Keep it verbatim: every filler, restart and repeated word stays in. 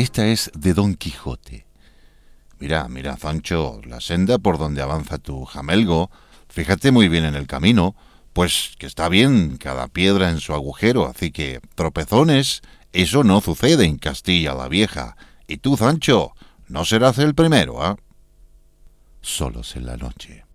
Esta es de Don Quijote. Mira, mira, Sancho, la senda por donde avanza tu jamelgo, fíjate muy bien en el camino, pues que está bien cada piedra en su agujero, así que tropezones, eso no sucede en Castilla la Vieja. Y tú, Sancho, no serás el primero, ¿ah? ¿eh? Solos en la noche.